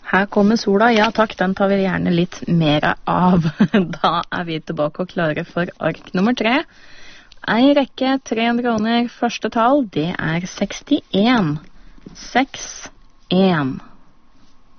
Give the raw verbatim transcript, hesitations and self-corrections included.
Her kommer sola, ja takk, den tar vi gjerne litt mer av. Da er vi tilbake og klare for ark nummer tre. En rekke, tre droner, første tall, det er sekstien. seks, en.